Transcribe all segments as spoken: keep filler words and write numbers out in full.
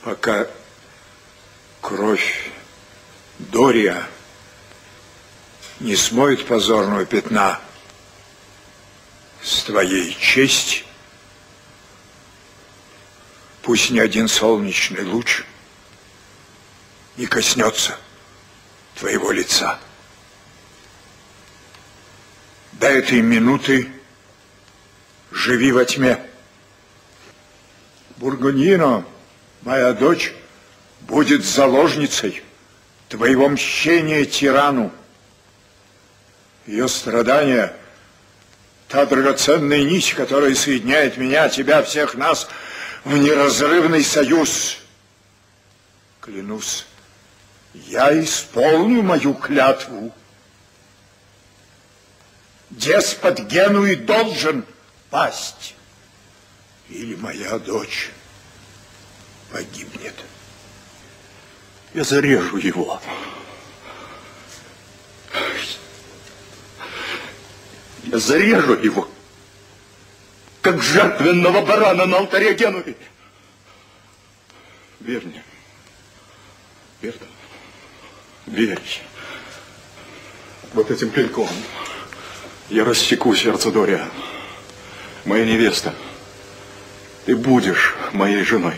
Пока кровь Дория не смоет позорного пятна с твоей чести, пусть ни один солнечный луч не коснется твоего лица. До этой минуты живи во тьме. Бургунино, моя дочь, будет заложницей твоего мщения тирану. Ее страдания — та драгоценная нить, которая соединяет меня, тебя, всех нас в неразрывный союз. Клянусь, я исполню мою клятву. Деспот Генуи должен пасть, или моя дочь погибнет. Я зарежу его. Я зарежу его, как жертвенного барана на алтаре Генуи. Верь мне. Верь. Верь. Вот этим клинком я рассеку сердце Дория. Моя невеста, ты будешь моей женой.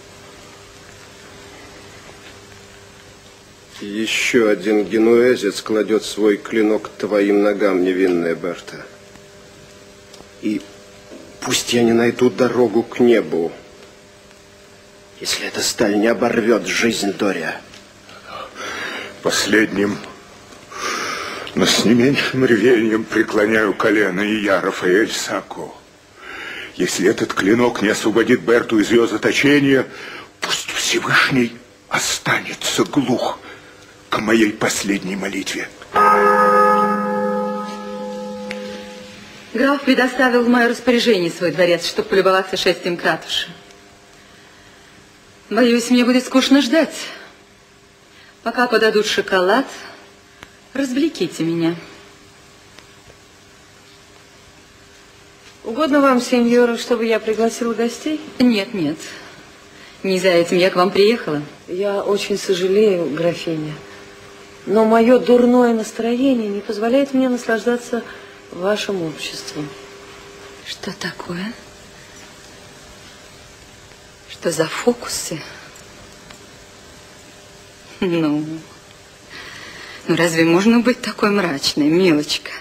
Еще один генуэзец кладет свой клинок к твоим ногам, невинная Берта. И пусть я не найду дорогу к небу, если эта сталь не оборвет жизнь Дория. Последним, но с не меньшим рвением преклоняю колено и я, Рафаэль Сако. Если этот клинок не освободит Берту из ее заточения, пусть Всевышний останется глух к моей последней молитве. Граф предоставил в мое распоряжение свой дворец, чтобы полюбоваться шествием к ратуше. Боюсь, мне будет скучно ждать. Пока подадут шоколад, развлеките меня. Угодно вам, сеньора, чтобы я пригласила гостей? Нет, нет. Не за этим я к вам приехала. Я очень сожалею, графиня, но мое дурное настроение не позволяет мне наслаждаться вашим обществом. Что такое? Что за фокусы? Ну, ну разве можно быть такой мрачной, милочка?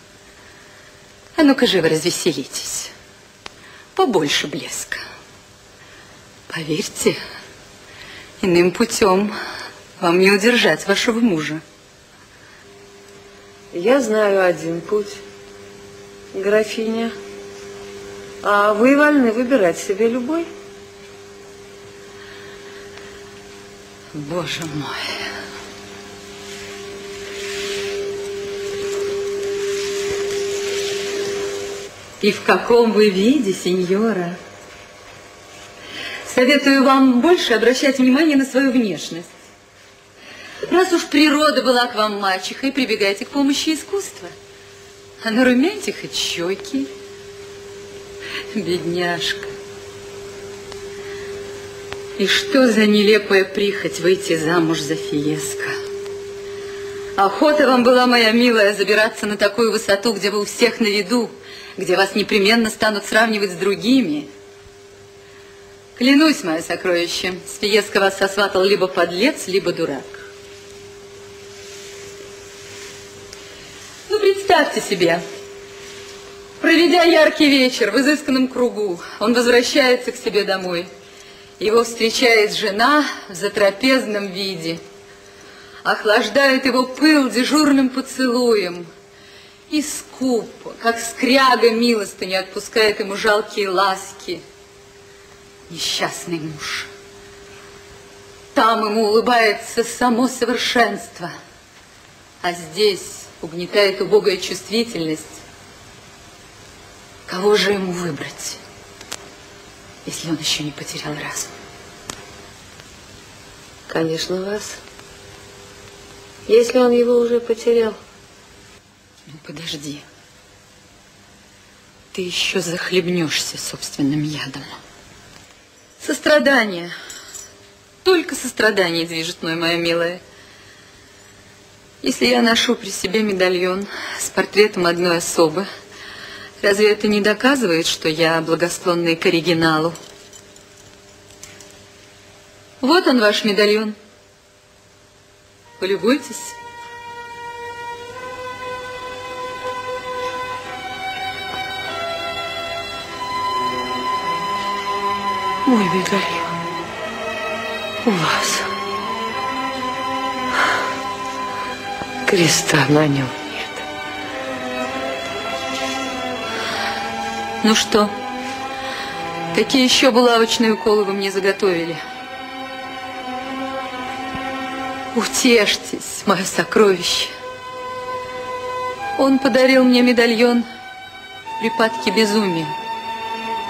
А ну-ка живо развеселитесь. Побольше блеска. Поверьте, иным путем вам не удержать вашего мужа. Я знаю один путь, графиня. А вы вольны выбирать себе любой. Боже мой. И в каком вы виде, сеньора? Советую вам больше обращать внимание на свою внешность. Раз уж природа была к вам мачехой, прибегайте к помощи искусства. А нарумяньте хоть щеки. Бедняжка. И что за нелепая прихоть выйти замуж за Фиеско? Охота вам была, моя милая, забираться на такую высоту, где вы у всех на виду, где вас непременно станут сравнивать с другими. Клянусь, мое сокровище, с Фиеско вас сосватал либо подлец, либо дурак. Ну, представьте себе, проведя яркий вечер в изысканном кругу, он возвращается к себе домой. Его встречает жена в затрапезном виде, охлаждает его пыл дежурным поцелуем и скупо, как скряга милостыни, отпускает ему жалкие ласки. Несчастный муж. Там ему улыбается само совершенство, а здесь угнетает убогая чувствительность. Кого же ему выбрать, если он еще не потерял разум? Конечно, вас. Если он его уже потерял. Ну, подожди. Ты еще захлебнешься собственным ядом. Сострадание. Только сострадание движет мной, моя милая. Если я ношу при себе медальон с портретом одной особы, разве это не доказывает, что я благосклонна к оригиналу? Вот он, ваш медальон. Полюбуйтесь. Мой медальон у вас. Креста на нем нет. Ну что, какие еще булавочные уколы вы мне заготовили? Утешьтесь, мое сокровище. Он подарил мне медальон в припадке безумия.